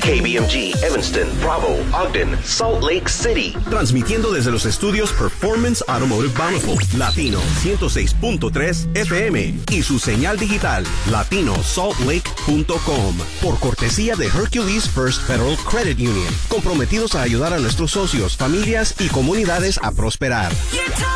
KBMG, Evanston, Bravo, Ogden, Salt Lake City. Transmitiendo desde los estudios Performance Automotive Bountiful, Latino 106.3 FM y su señal digital latinosaltlake.com. Por cortesía de Hercules First Federal Credit Union, comprometidos a ayudar a nuestros socios, familias y comunidades a prosperar.